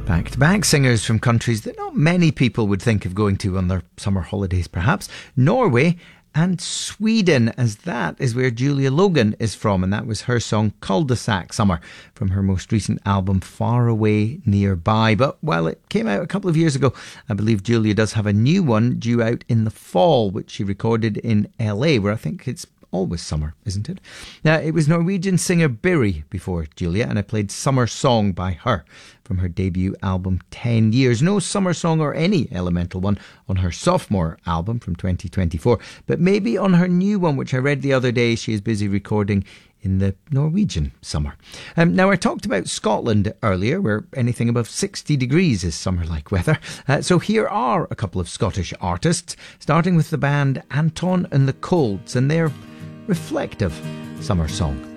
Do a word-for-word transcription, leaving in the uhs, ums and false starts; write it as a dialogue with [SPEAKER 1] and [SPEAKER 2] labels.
[SPEAKER 1] Back-to-back singers from countries that not many people would think of going to on their summer holidays, perhaps. Norway and Sweden, as that is where Julia Logan is from, and that was her song Cul-de-sac Summer from her most recent album Far Away Nearby. But while it came out a couple of years ago, I believe Julia does have a new one due out in the fall, which she recorded in L A, where I think it's always summer, isn't it? Now, it was Norwegian singer Biri before Julia, and I played Summer Song by her from her debut album ten years. No summer song or any Elemental one on her sophomore album from twenty twenty-four, but maybe on her new one, which I read the other day she is busy recording in the Norwegian summer. Um, now, I talked about Scotland earlier, where anything above sixty degrees is summer-like weather. Uh, so here are a couple of Scottish artists, starting with the band Anton and the Colds and their reflective summer song.